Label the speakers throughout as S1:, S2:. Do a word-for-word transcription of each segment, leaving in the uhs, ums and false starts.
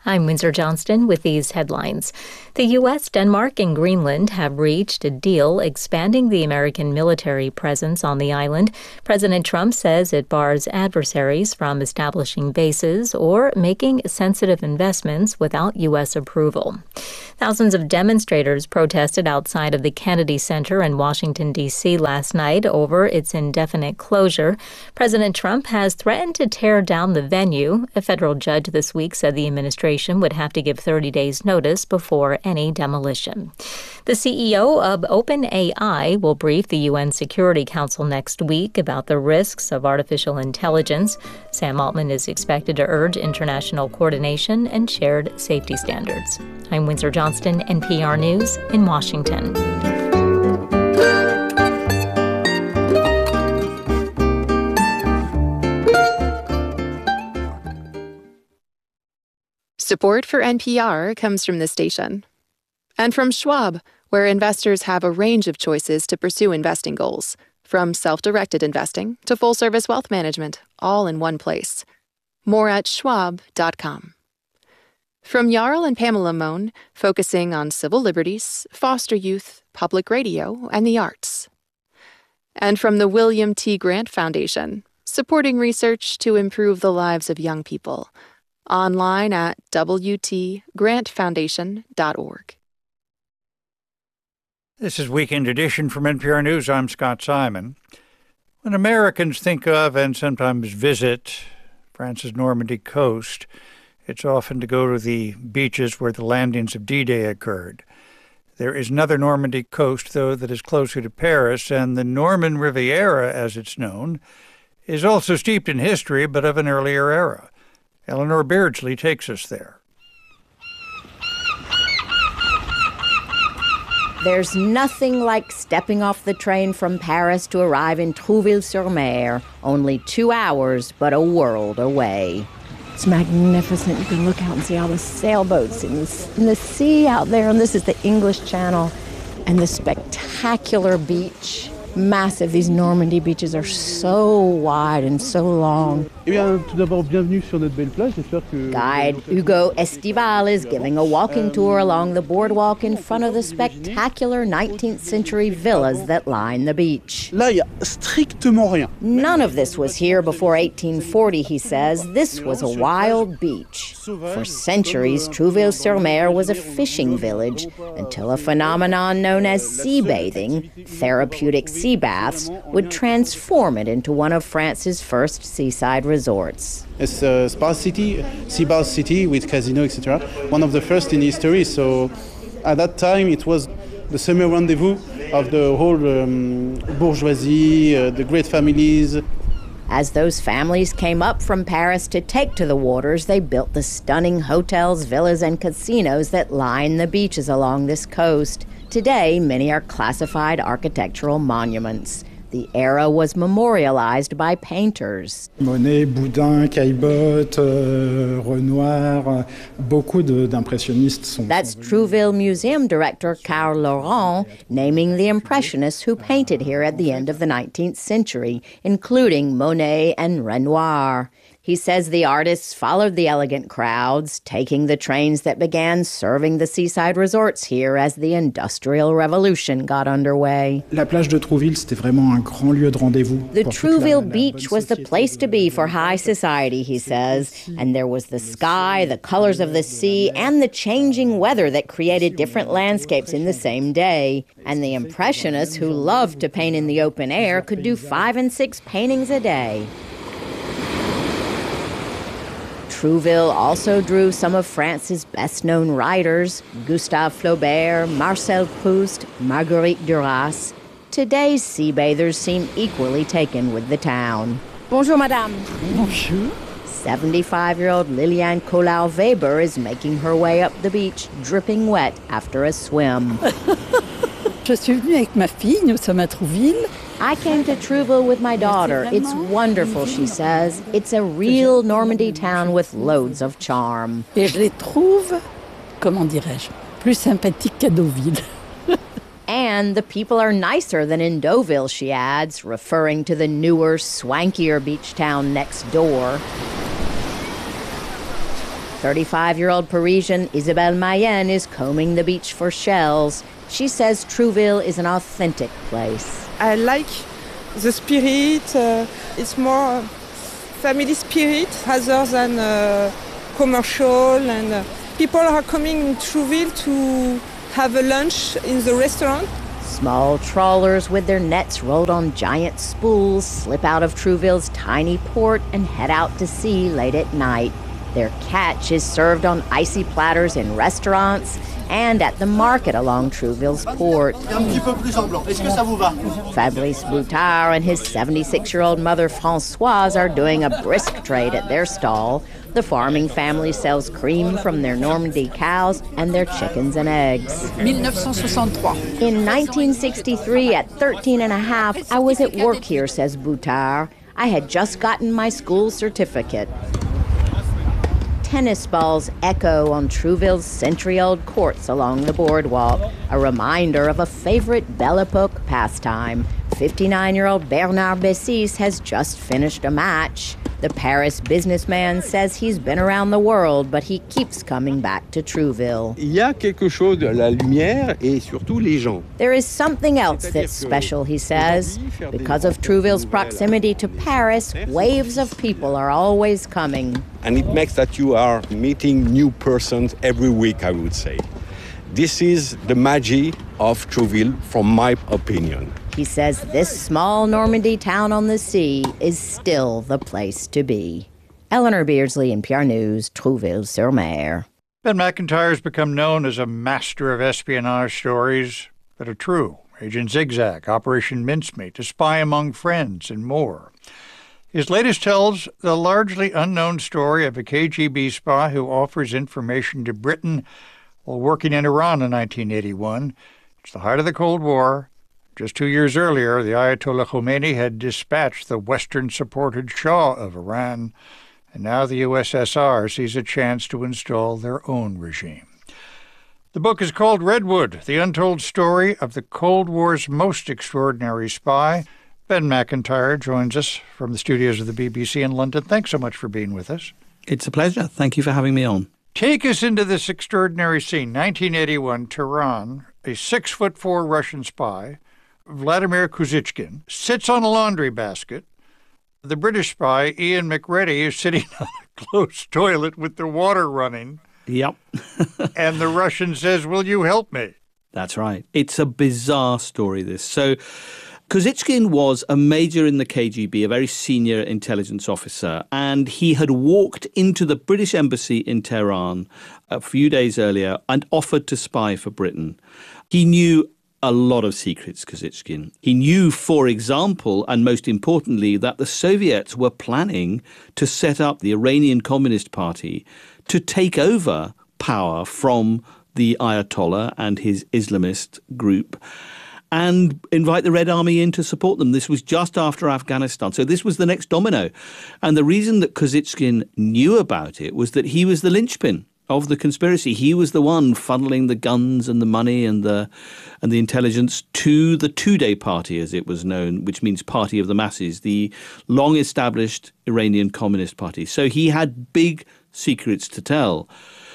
S1: I'm Windsor Johnston with these headlines. The U S, Denmark, and Greenland have reached a deal expanding the American military presence on the island. President Trump says it bars adversaries from establishing bases or making sensitive investments without U S approval. Thousands of demonstrators protested outside of the Kennedy Center in Washington, D C last night over its indefinite closure. President Trump has threatened to tear down the venue. A federal judge this week said the administration would have to give thirty days notice before any demolition. The C E O of OpenAI will brief the U N Security Council next week about the risks of artificial intelligence. Sam Altman is expected to urge international coordination and shared safety standards. I'm Windsor Johnston, N P R News in Washington.
S2: Support for N P R comes from this station. And from Schwab, where investors have a range of choices to pursue investing goals, from self-directed investing to full-service wealth management, all in one place. More at schwab dot com. From Jarl and Pamela Mohn, focusing on civil liberties, foster youth, public radio, and the arts. And from the William T. Grant Foundation, supporting research to improve the lives of young people. Online at w t grant foundation dot org.
S3: This is Weekend Edition from N P R News. I'm Scott Simon. When Americans think of and sometimes visit France's Normandy coast, it's often to go to the beaches where the landings of D-Day occurred. There is another Normandy coast, though, that is closer to Paris, and the Norman Riviera, as it's known, is also steeped in history, but of an earlier era. Eleanor Beardsley takes us there.
S4: There's nothing like stepping off the train from Paris to arrive in Trouville-sur-Mer. Only two hours, but a world away. It's magnificent. You can look out and see all the sailboats in the, in the sea out there. And this is the English Channel and the spectacular beach. Massive. These Normandy beaches are so wide and so long. Guide Hugo Estival is giving a walking tour along the boardwalk in front of the spectacular nineteenth century villas that line the beach. None of this was here before eighteen forty, he says. This was a wild beach. For centuries, Trouville-sur-Mer was a fishing village until a phenomenon known as sea bathing, therapeutic sea baths, would transform it into one of France's first seaside resorts.
S5: It's a spa city, sea bath city with casino, et cetera. One of the first in history. So at that time, it was the summer rendezvous of the whole um, bourgeoisie, uh, the great families.
S4: As those families came up from Paris to take to the waters, they built the stunning hotels, villas, and casinos that line the beaches along this coast. Today, many are classified architectural monuments. The era was memorialized by painters.
S6: Monet, Boudin, Caillebotte, uh, Renoir, uh, beaucoup de, d'impressionnistes sont.
S4: That's Trouville Museum director Carl Laurent naming the Impressionists who painted here at the end of the nineteenth century, including Monet and Renoir. He says the artists followed the elegant crowds, taking the trains that began serving the seaside resorts here as the Industrial Revolution got underway.
S6: La plage de Trouville, c'était vraiment un grand lieu de rendez-vous.
S4: The Trouville beach was the place to be for high society, he says, and there was the sky, the colors of the sea, and the changing weather that created different landscapes in the same day. And the Impressionists, who loved to paint in the open air, could do five and six paintings a day. Trouville also drew some of France's best-known writers, Gustave Flaubert, Marcel Proust, Marguerite Duras. Today's sea bathers seem equally taken with the town. Bonjour, madame.
S6: Bonjour.
S4: seventy-five-year-old Liliane Collau-Weber is making her way up the beach, dripping wet after a swim.
S7: Je suis venue avec ma fille, nous sommes à Trouville.
S4: I came to Trouville with my daughter. It's wonderful, she says. It's a real Normandy town with loads of charm.
S7: Et je les trouve, comment dirais-je, plus sympathiques qu'à Deauville.
S4: And the people are nicer than in Deauville, she adds, referring to the newer, swankier beach town next door. thirty-five-year-old Parisian Isabelle Mayenne is combing the beach for shells. She says Trouville is an authentic place.
S8: I like the spirit. Uh, it's more family spirit rather than uh, commercial. And uh, people are coming in Trouville to have a lunch in the restaurant.
S4: Small trawlers with their nets rolled on giant spools slip out of Trouville's tiny port and head out to sea late at night. Their catch is served on icy platters in restaurants and at the market along Trouville's port. Fabrice Boutard and his seventy-six-year-old mother Françoise are doing a brisk trade at their stall. The farming family sells cream from their Normandy cows and their chickens and eggs. In nineteen sixty-three, at thirteen and a half, I was at work here, says Boutard. I had just gotten my school certificate. Tennis balls echo on Trouville's century-old courts along the boardwalk, a reminder of a favorite Belle Epoque pastime. fifty-nine-year-old Bernard Bessis has just finished a match. The Paris businessman says he's been around the world, but he keeps coming back to Trouville.
S9: Il y a quelque chose de la lumière et surtout les gens.
S4: There is something else that's special, he says. Because of Trouville's proximity to Paris, waves of people are always coming.
S9: And it makes that you are meeting new persons every week, I would say. This is the magic of Trouville, from my opinion.
S4: He says this small Normandy town on the sea is still the place to be. Eleanor Beardsley, N P R News, Trouville-sur-Mer.
S3: Ben McIntyre has become known as a master of espionage stories that are true. Agent Zigzag, Operation Mincemeat, A Spy Among Friends, and more. His latest tells the largely unknown story of a K G B spy who offers information to Britain while working in Iran in nineteen eighty-one. It's the height of the Cold War. Just two years earlier, the Ayatollah Khomeini had dispatched the Western-supported Shah of Iran, and now the U S S R sees a chance to install their own regime. The book is called Redwood, The Untold Story of the Cold War's Most Extraordinary Spy. Ben McIntyre joins us from the studios of the B B C in London. Thanks so much for being with us.
S10: It's a pleasure. Thank you for having me on.
S3: Take us into this extraordinary scene. nineteen eighty-one, Tehran, a six-foot-four Russian spy, Vladimir Kuzychkin, sits on a laundry basket. The British spy, Ian McReady, is sitting on a closed toilet with the water running.
S10: Yep.
S3: And the Russian says, "Will you help me?"
S10: That's right. It's a bizarre story, this. So Kuzychkin was a major in the K G B, a very senior intelligence officer, and he had walked into the British embassy in Tehran a few days earlier and offered to spy for Britain. He knew a lot of secrets, Kuzychkin. He knew, for example, and most importantly, that the Soviets were planning to set up the Iranian Communist Party to take over power from the Ayatollah and his Islamist group and invite the Red Army in to support them. This was just after Afghanistan. So this was the next domino. And the reason that Kuzychkin knew about it was that he was the linchpin of the conspiracy. He was the one funneling the guns and the money and the and the intelligence to the Tudeh Party, as it was known, which means Party of the Masses, the long-established Iranian Communist Party. So he had big secrets to tell.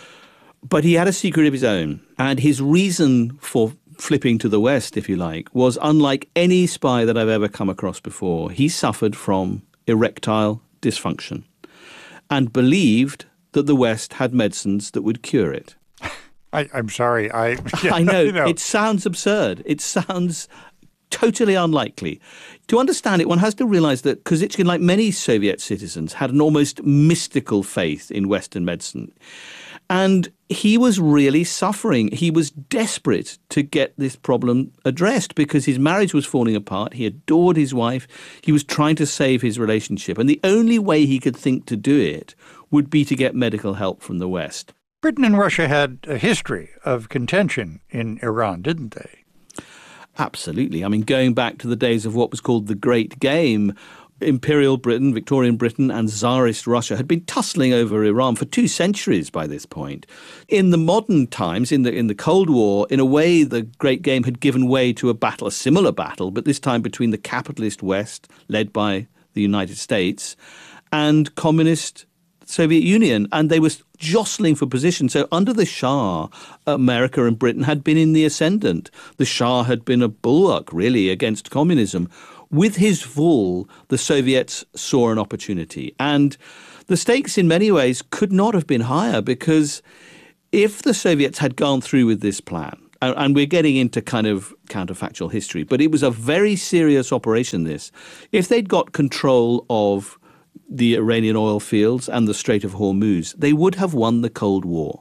S10: But he had a secret of his own. And his reason for flipping to the West, if you like, was unlike any spy that I've ever come across before. He suffered from erectile dysfunction and believed that the West had medicines that would cure it.
S3: I, I'm sorry. I
S10: I know,
S3: you know.
S10: It sounds absurd. It sounds totally unlikely. To understand it, one has to realize that Kuzychkin, like many Soviet citizens, had an almost mystical faith in Western medicine. And he was really suffering. He was desperate to get this problem addressed because his marriage was falling apart. He adored his wife. He was trying to save his relationship. And the only way he could think to do it would be to get medical help from the West.
S3: Britain and Russia had a history of contention in Iran, didn't they?
S10: Absolutely. I mean, going back to the days of what was called the Great Game, Imperial Britain, Victorian Britain and Tsarist Russia had been tussling over Iran for two centuries by this point. In the modern times, in the in the Cold War, in a way, the Great Game had given way to a battle, a similar battle, but this time between the capitalist West, led by the United States, and communist Soviet Union, and they were jostling for position. So under the Shah, America and Britain had been in the ascendant. The Shah had been a bulwark, really, against communism. With his fall, the Soviets saw an opportunity. And the stakes in many ways could not have been higher, because if the Soviets had gone through with this plan, and we're getting into kind of counterfactual history, but it was a very serious operation, this. If they'd got control of the Iranian oil fields and the Strait of Hormuz, they would have won the Cold War.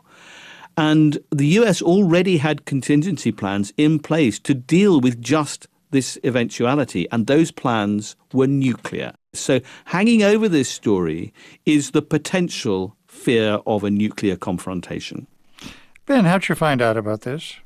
S10: And the U S already had contingency plans in place to deal with just this eventuality, and those plans were nuclear. So hanging over this story is the potential fear of a nuclear confrontation.
S3: Ben, how'd you find out about this?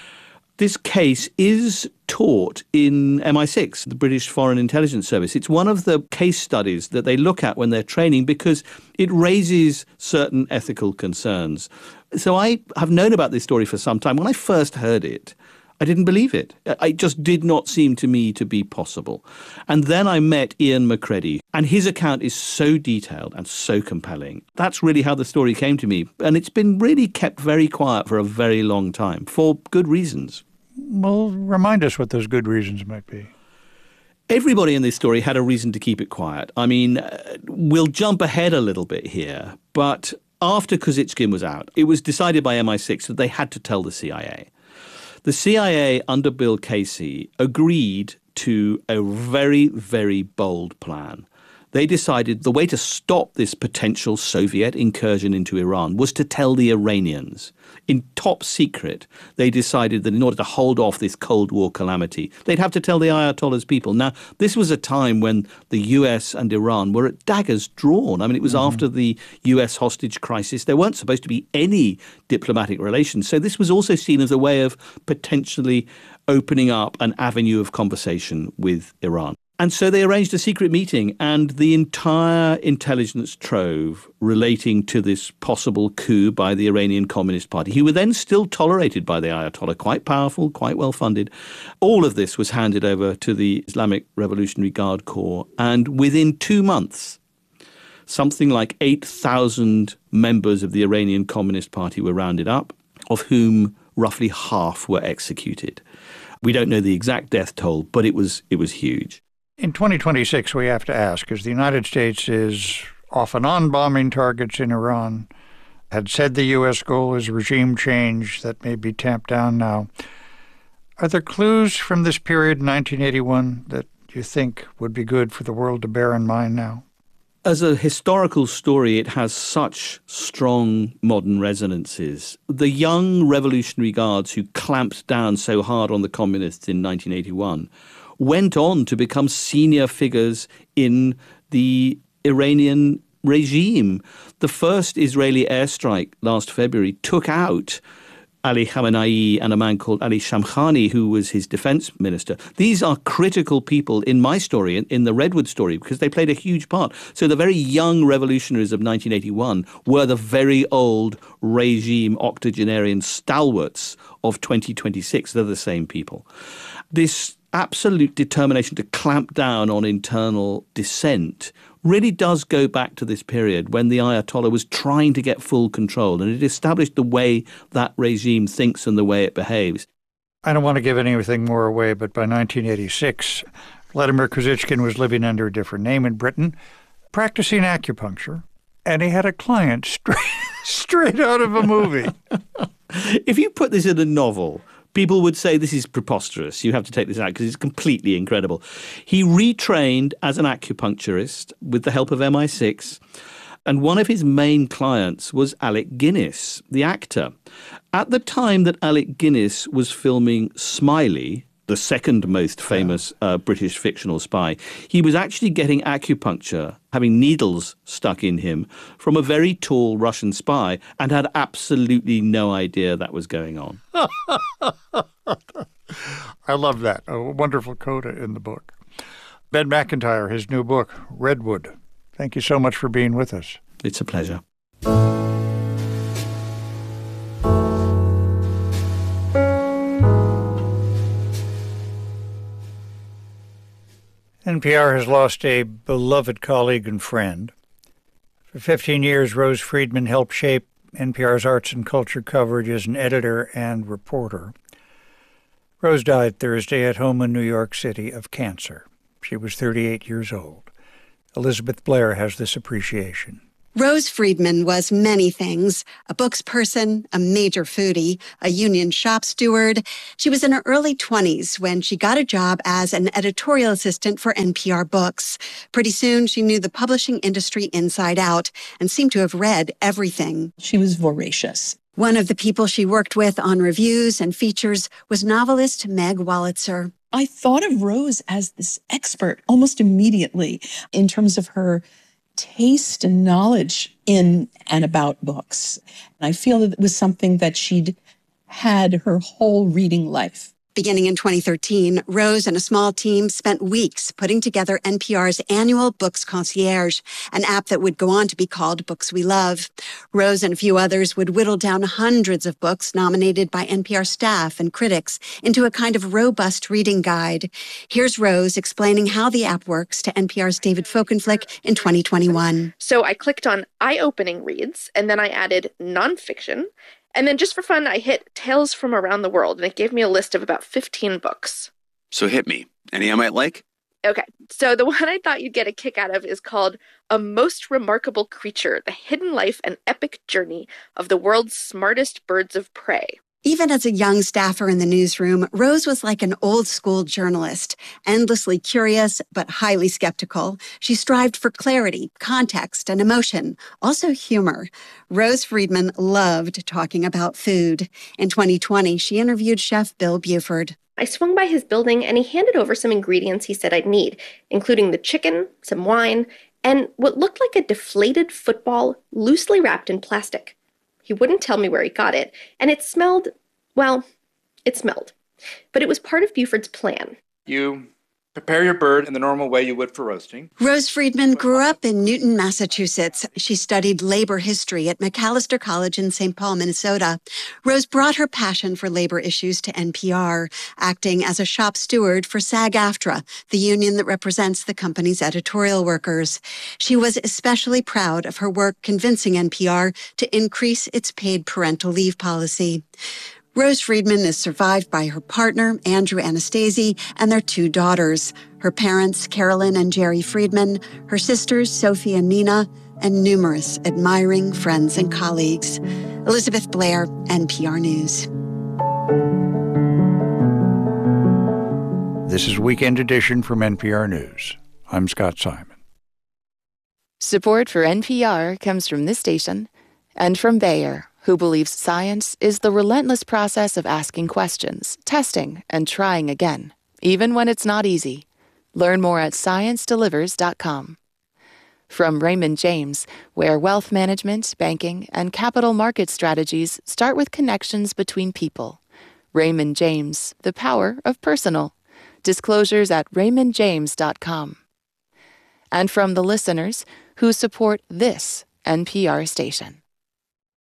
S10: This case is taught in M I six, the British Foreign Intelligence Service. It's one of the case studies that they look at when they're training because it raises certain ethical concerns. So I have known about this story for some time. When I first heard it, I didn't believe it. It just did not seem to me to be possible. And then I met Ian Macready, and his account is so detailed and so compelling. That's really how the story came to me. And it's been really kept very quiet for a very long time, for good reasons.
S3: Well, remind us what those good reasons might be.
S10: Everybody in this story had a reason to keep it quiet. I mean, uh, we'll jump ahead a little bit here, but after Kozytskin was out, it was decided by M I six that they had to tell the C I A. The C I A under Bill Casey agreed to a very, very bold plan. They decided the way to stop this potential Soviet incursion into Iran was to tell the Iranians. In top secret, they decided that in order to hold off this Cold War calamity, they'd have to tell the Ayatollah's people. Now, this was a time when the U S and Iran were at daggers drawn. I mean, it was mm-hmm. after the U S hostage crisis. There weren't supposed to be any diplomatic relations. So this was also seen as a way of potentially opening up an avenue of conversation with Iran. And so they arranged a secret meeting, and the entire intelligence trove relating to this possible coup by the Iranian Communist Party, who were then still tolerated by the Ayatollah, quite powerful, quite well funded. All of this was handed over to the Islamic Revolutionary Guard Corps. And within two months, something like eight thousand members of the Iranian Communist Party were rounded up, of whom roughly half were executed. We don't know the exact death toll, but it was it was huge.
S3: In twenty twenty-six, we have to ask, as the United States is off and on bombing targets in Iran, had said the U S goal is regime change that may be tamped down now. Are there clues from this period in nineteen eighty-one that you think would be good for the world to bear in mind now?
S10: As a historical story, it has such strong modern resonances. The young Revolutionary Guards who clamped down so hard on the communists in nineteen eighty-one went on to become senior figures in the Iranian regime. The first Israeli airstrike last February took out Ali Khamenei and a man called Ali Shamkhani, who was his defense minister. These are critical people in my story, in, in the Redwood story, because they played a huge part. So the very young revolutionaries of nineteen eighty-one were the very old regime octogenarian stalwarts of twenty twenty-six. They're the same people. This absolute determination to clamp down on internal dissent really does go back to this period when the Ayatollah was trying to get full control, and it established the way that regime thinks and the way it behaves.
S3: I don't want to give anything more away, but by nineteen eighty-six, Vladimir Kozytskin was living under a different name in Britain, practicing acupuncture, and he had a client straight, straight out of a movie.
S10: If you put this in a novel, people would say this is preposterous. You have to take this out because it's completely incredible. He retrained as an acupuncturist with the help of M I six, and one of his main clients was Alec Guinness, the actor. At the time that Alec Guinness was filming Smiley, the second most famous uh, British fictional spy, he was actually getting acupuncture, having needles stuck in him from a very tall Russian spy, and had absolutely no idea that was going on.
S3: I love that. A wonderful coda in the book. Ben Macintyre, his new book, Redwood. Thank you so much for being with us.
S10: It's a pleasure.
S3: N P R has lost a beloved colleague and friend. For fifteen years, Rose Friedman helped shape N P R's arts and culture coverage as an editor and reporter. Rose died Thursday at home in New York City of cancer. She was thirty-eight years old. Elizabeth Blair has this appreciation.
S11: Rose Friedman was many things: a books person, a major foodie, a union shop steward. She was in her early twenties when she got a job as an editorial assistant for N P R Books. Pretty soon, she knew the publishing industry inside out and seemed to have read everything.
S12: She was voracious.
S11: One of the people she worked with on reviews and features was novelist Meg Wolitzer.
S12: I thought of Rose as this expert almost immediately in terms of her taste and knowledge in and about books. And I feel that it was something that she'd had her whole reading life.
S11: Beginning in twenty thirteen, Rose and a small team spent weeks putting together N P R's annual Books Concierge, an app that would go on to be called Books We Love. Rose and a few others would whittle down hundreds of books nominated by N P R staff and critics into a kind of robust reading guide. Here's Rose explaining how the app works to N P R's David Folkenflik in twenty twenty-one.
S13: So I clicked on eye-opening reads, and then I added nonfiction. And then just for fun, I hit Tales from Around the World, and it gave me a list of about fifteen books.
S14: So hit me. Any I might like?
S13: Okay, so the one I thought you'd get a kick out of is called A Most Remarkable Creature, The Hidden Life and Epic Journey of the World's Smartest Birds of Prey.
S11: Even as a young staffer in the newsroom, Rose was like an old-school journalist, endlessly curious but highly skeptical. She strived for clarity, context, and emotion, also humor. Rose Friedman loved talking about food. In twenty twenty, she interviewed Chef Bill Buford.
S13: I swung by his building, and he handed over some ingredients he said I'd need, including the chicken, some wine, and what looked like a deflated football loosely wrapped in plastic. He wouldn't tell me where he got it, and it smelled, well, it smelled. But it was part of Buford's plan.
S15: You prepare your bird in the normal way you would for roasting.
S11: Rose Friedman grew up in Newton, Massachusetts. She studied labor history at Macalester College in Saint Paul, Minnesota. Rose brought her passion for labor issues to N P R, acting as a shop steward for SAG-AFTRA, the union that represents the company's editorial workers. She was especially proud of her work convincing N P R to increase its paid parental leave policy. Rose Friedman is survived by her partner, Andrew Anastasi, and their two daughters, her parents, Carolyn and Jerry Friedman, her sisters, Sophie and Nina, and numerous admiring friends and colleagues. Elizabeth Blair, N P R News.
S3: This is Weekend Edition from N P R News. I'm Scott Simon.
S2: Support for N P R comes from this station and from Bayer, who believes science is the relentless process of asking questions, testing, and trying again, even when it's not easy. Learn more at science delivers dot com. From Raymond James, where wealth management, banking, and capital market strategies start with connections between people. Raymond James, the power of personal. Disclosures at raymond james dot com. And from the listeners who support this N P R station.